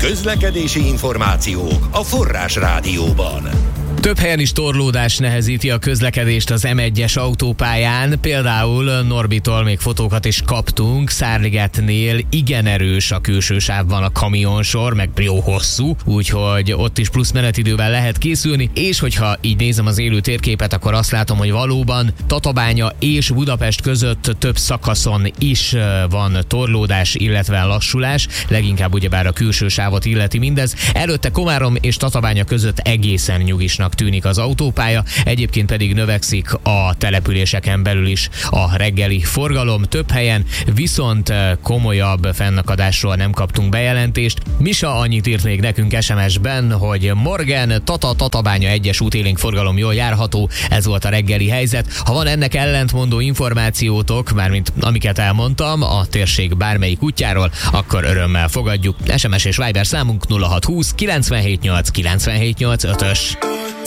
Közlekedési információk a Forrás Rádióban. Több helyen is torlódás nehezíti a közlekedést az M1-es autópályán, például Norbitól még fotókat is kaptunk, Szárligetnél igen erős a külső sávban a kamionsor, meg jó hosszú, úgyhogy ott is plusz menetidővel lehet készülni, és hogyha így nézem az élő térképet, akkor azt látom, hogy valóban Tatabánya és Budapest között több szakaszon is van torlódás, illetve lassulás, leginkább ugyebár a külső sávot illeti mindez. Előtte Komárom és Tatabánya között egészen nyugisnak tűnik az autópálya, egyébként pedig növekszik a településeken belül is a reggeli forgalom több helyen, viszont komolyabb fennakadásról nem kaptunk bejelentést. Misa annyit írt még nekünk SMS-ben, hogy Morgen, Tatabánya 1-es útélénk forgalom jól járható, ez volt a reggeli helyzet. Ha van ennek ellentmondó információtok, mármint amiket elmondtam a térség bármelyik útjáról, akkor örömmel fogadjuk. SMS és Viber számunk 0620 978 978 5-ös.